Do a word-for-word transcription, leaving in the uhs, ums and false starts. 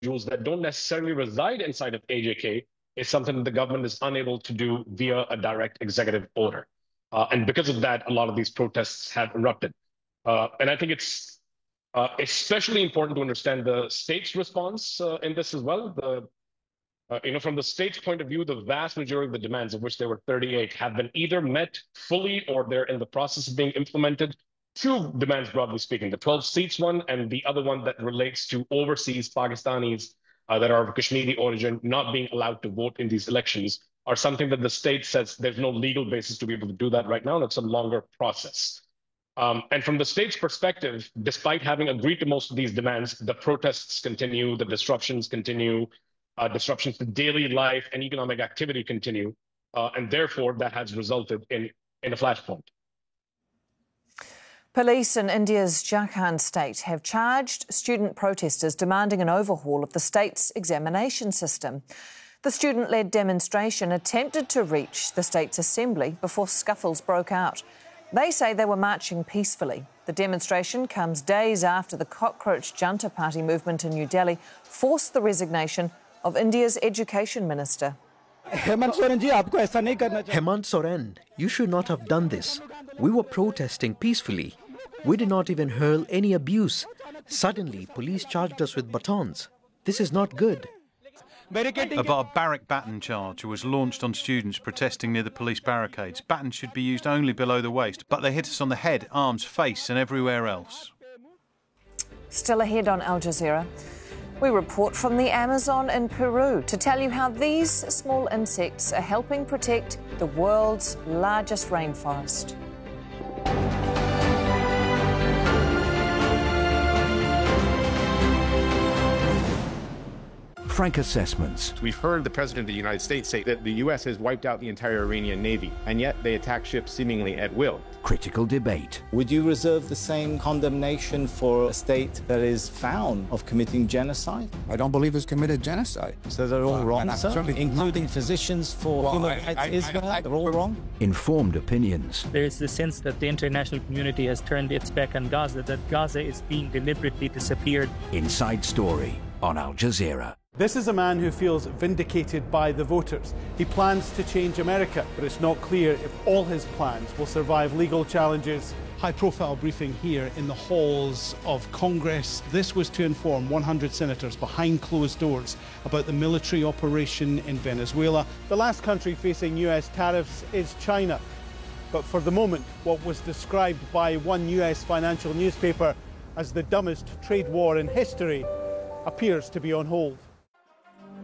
individuals that don't necessarily reside inside of A J K is something that the government is unable to do via a direct executive order. Uh, and because of that, a lot of these protests have erupted. Uh, and I think it's uh, especially important to understand the state's response uh, in this as well. The, uh, you know, from the state's point of view, the vast majority of the demands, of which there were thirty-eight, have been either met fully or they're in the process of being implemented. Two demands, broadly speaking, the twelve seats one and the other one that relates to overseas Pakistanis uh, that are of Kashmiri origin not being allowed to vote in these elections are something that the state says there's no legal basis to be able to do that right now, and it's a longer process. Um, and from the state's perspective, despite having agreed to most of these demands, the protests continue, the disruptions continue, uh, disruptions to daily life and economic activity continue, uh, and therefore that has resulted in, in a flashpoint. Police in India's Jharkhand state have charged student protesters demanding an overhaul of the state's examination system. The student-led demonstration attempted to reach the state's assembly before scuffles broke out. They say they were marching peacefully. The demonstration comes days after the Cockroach Junta Party movement in New Delhi forced the resignation of India's education minister. Hemant Soren, you should not have done this. We were protesting peacefully. We did not even hurl any abuse. Suddenly, police charged us with batons. This is not good. A barbaric baton charge was launched on students protesting near the police barricades. Batons should be used only below the waist, but they hit us on the head, arms, face and everywhere else. Still ahead on Al Jazeera, we report from the Amazon in Peru to tell you how these small insects are helping protect the world's largest rainforest. Frank assessments. We've heard the President of the United States say that the U S has wiped out the entire Iranian Navy, and yet they attack ships seemingly at will. Critical debate. Would you reserve the same condemnation for a state that is found of committing genocide? I don't believe it's committed genocide. So they're all well, wrong, sir? Including not... physicians for well, human rights Israel, I, I, they're all wrong? Informed opinions. There is the sense that the international community has turned its back on Gaza, that Gaza is being deliberately disappeared. Inside Story on Al Jazeera. This is a man who feels vindicated by the voters. He plans to change America, but it's not clear if all his plans will survive legal challenges. High-profile briefing here in the halls of Congress. This was to inform one hundred senators behind closed doors about the military operation in Venezuela. The last country facing U S tariffs is China. But for the moment, what was described by one U S financial newspaper as the dumbest trade war in history appears to be on hold.